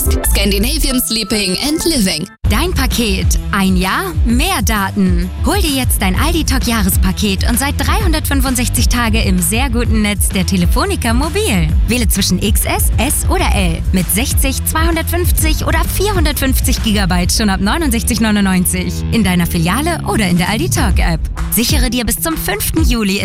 Scandinavian Sleeping and Living. Dein Paket. Ein Jahr, mehr Daten. Hol dir jetzt dein Aldi Talk Jahrespaket und seit 365 Tage im sehr guten Netz der Telefonica Mobil. Wähle zwischen XS, S oder L mit 60, 250 oder 450 GB schon ab 69,99 in deiner Filiale oder in der Aldi Talk App. Sichere dir bis zum 5. Juli